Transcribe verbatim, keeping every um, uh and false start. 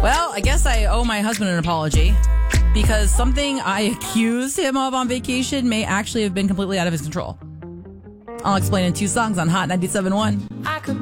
Well, I guess I owe my husband an apology because something I accused him of on vacation may actually have been completely out of his control. I'll explain in two songs on Hot ninety-seven point one. I could